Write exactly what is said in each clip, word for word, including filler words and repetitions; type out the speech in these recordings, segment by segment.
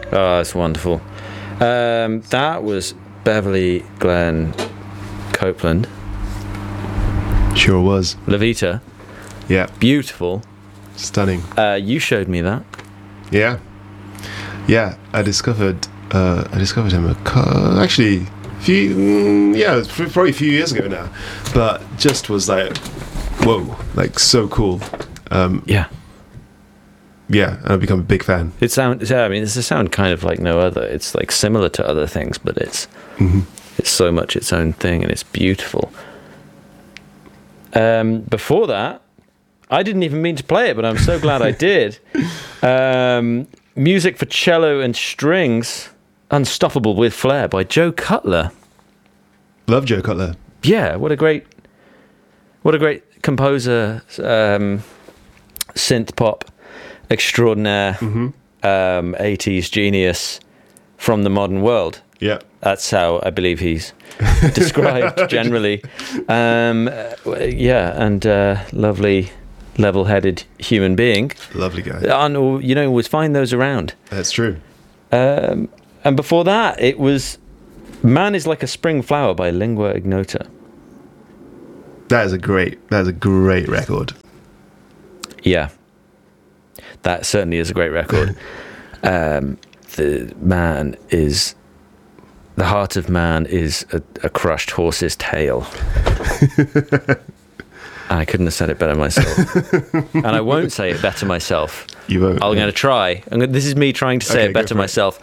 Oh, it's wonderful. Um, that was Beverly Glenn Copeland. Sure was. Levita. Yeah. Beautiful. Stunning. Uh, you showed me that. Yeah. Yeah, I discovered uh, I discovered him a co- actually a few mm, yeah, it was probably a few years ago now. But just was like whoa, like so cool. Um, yeah. Yeah, and I've become a big fan. It sound yeah, I mean it's a sound kind of like no other. It's like similar to other things, but it's mm-hmm. it's so much its own thing and it's beautiful. Um, before that, I didn't even mean to play it, but I'm so glad I did. Um, music for cello and strings, Unstoppable with Flair by Joe Cutler. Love Joe Cutler. Yeah, what a great, what a great composer, um, synth pop extraordinaire, mm-hmm. um, eighties genius from the modern world. Yeah. That's how I believe he's described generally. Um, yeah, and uh, lovely, level-headed human being. Lovely guy. And, you know, always find those around. That's true. Um, and before that, it was Man is Like a Spring Flower by Lingua Ignota. That is a great, that is a great record. Yeah. That certainly is a great record. um, the man is... The heart of man is a, a crushed horse's tail. I couldn't have said it better myself. And I won't say it better myself. You won't. I'm yeah. going to try. I'm gonna, this is me trying to say Okay, it better go for myself.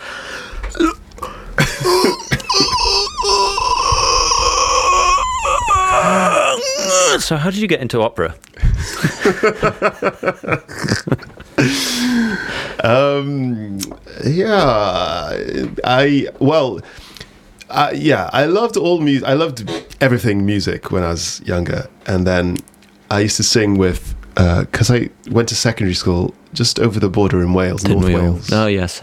It. So how did you get into opera? um, yeah, I, well... Uh, yeah, I loved all music. I loved everything music when I was younger, and then I used to sing with because uh, I went to secondary school just over the border in Wales, Didn't North we all? Wales. Oh yes,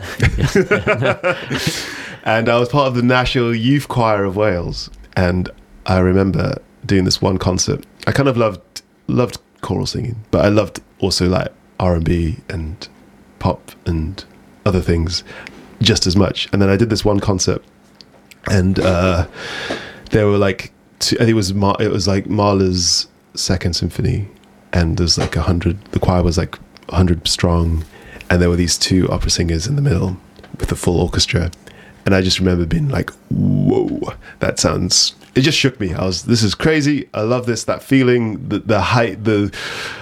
and I was part of the National Youth Choir of Wales, and I remember doing this one concert. I kind of loved loved choral singing, but I loved also like R and B and pop and other things just as much. And then I did this one concert. And uh, there were like, two, I think it was Mar- it was like Mahler's Second Symphony, and there's like a hundred. The choir was like a hundred strong, and there were these two opera singers in the middle with a full orchestra. And I just remember being like, "Whoa, that sounds!" It just shook me. I was, "This is crazy. I love this. That feeling, the the height, the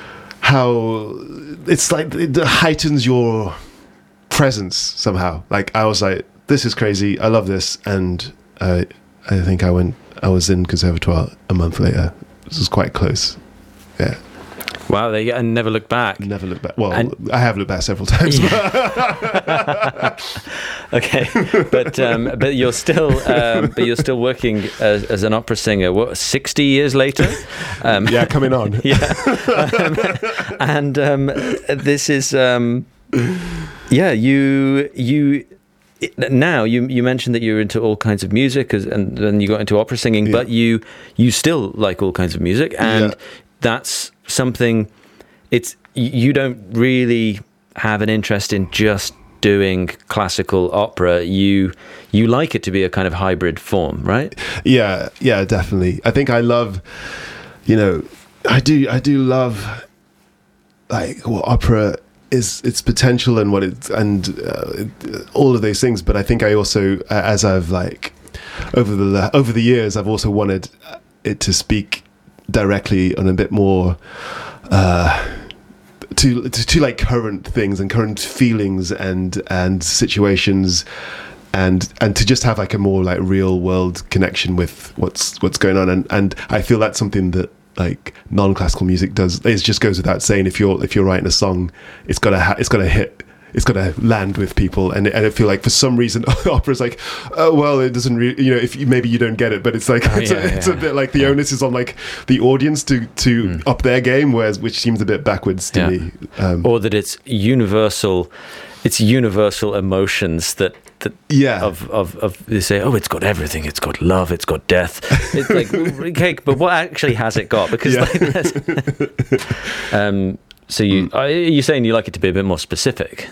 how it's like it heightens your presence somehow." Like I was like, "This is crazy. I love this." And I, I think I went. I was in conservatoire a month later. This was quite close. Yeah. Wow, they and never look back. Never look back. Well, and, I have looked back several times. Yeah. Okay, but um, but you're still um, but you're still working as, as an opera singer. What, sixty years later? Um, yeah, coming on. Yeah, um, and um, this is um, yeah. You you. Now you you mentioned that you're into all kinds of music, and then you got into opera singing, yeah. But you you still like all kinds of music, and yeah. That's something. It's you don't really have an interest in just doing classical opera. You you like it to be a kind of hybrid form, right? Yeah, yeah, definitely. I think I love, you know, I do I do love like what opera is, its potential and what it and uh, all of those things. But I think I also, as I've like over the over the years, I've also wanted it to speak directly on a bit more uh, to, to to like current things and current feelings and and situations. And and to just have like a more like real world connection with what's what's going on, and and I feel that's something that like non-classical music does. It just goes without saying. If you're if you're writing a song, it's gotta ha- it's gotta hit, it's gotta land with people. And and I feel like for some reason opera's like, oh well, it doesn't really, you know, if you, maybe you don't get it, but it's like oh, it's, yeah, a, yeah. it's a bit like the yeah. onus is on like the audience to to mm. up their game, whereas which seems a bit backwards to yeah. me. Um, or that it's universal, it's universal emotions that. That yeah of, of of they say, oh, it's got everything, it's got love, it's got death. It's like, okay, but what actually has it got? Because yeah. like, um so you mm. are you saying you like it to be a bit more specific?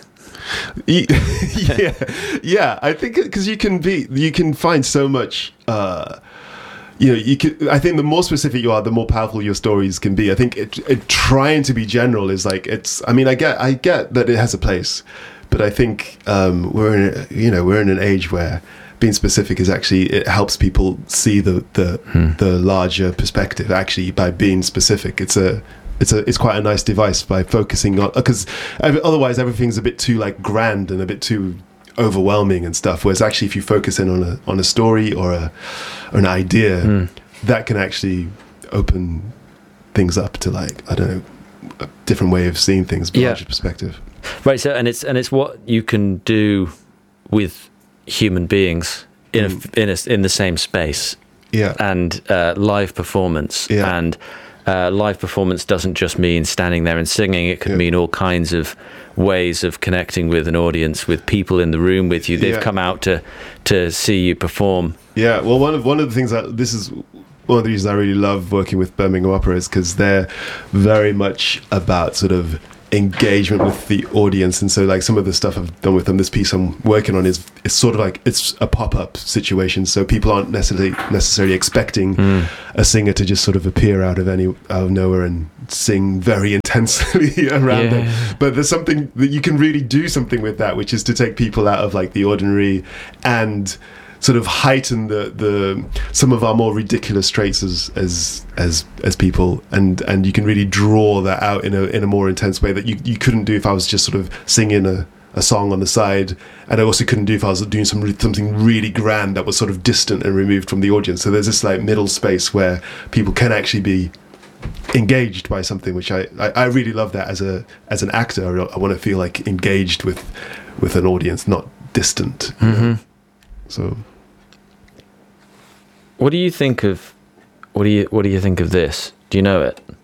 yeah, yeah. I think because you can be, you can find so much. Uh, you know, you can. I think the more specific you are, the more powerful your stories can be. I think it, it, trying to be general is like it's. I mean, I get, I get that it has a place, but I think um, we're in, a, you know, we're in an age where being specific is actually, it helps people see the the hmm. the larger perspective. Actually, by being specific, it's a. It's a it's quite a nice device by focusing on, because otherwise everything's a bit too like grand and a bit too overwhelming and stuff. Whereas actually, if you focus in on a on a story or a or an idea, mm. that can actually open things up to, like, I don't know, a different way of seeing things, but yeah. larger perspective. Right. So and it's and it's what you can do with human beings in mm. a, in a, in the same space. Yeah. And uh, live performance yeah. and. Uh, live performance doesn't just mean standing there and singing. It could yeah. mean all kinds of ways of connecting with an audience, with people in the room with you. They've yeah. come out to to see you perform. Yeah, well, one of one of the things that this is one of the reasons I really love working with Birmingham Opera is because they're very much about sort of engagement with the audience. And so, like, some of the stuff I've done with them, this piece I'm working on is it's sort of like it's a pop-up situation, so people aren't necessarily necessarily expecting mm. a singer to just sort of appear out of any out of nowhere and sing very intensely around yeah. them. But there's something that you can really do something with that, which is to take people out of like the ordinary and sort of heighten the, the some of our more ridiculous traits as as as as people, and and you can really draw that out in a in a more intense way that you, you couldn't do if I was just sort of singing a, a song on the side, and I also couldn't do if I was doing some something really grand that was sort of distant and removed from the audience. So there's this like middle space where people can actually be engaged by something, which I, I, I really love that as a as an actor. I want to feel like engaged with with an audience, not distant. Mm-hmm. So, what do you think of what do you what do you think of this? Do you know it?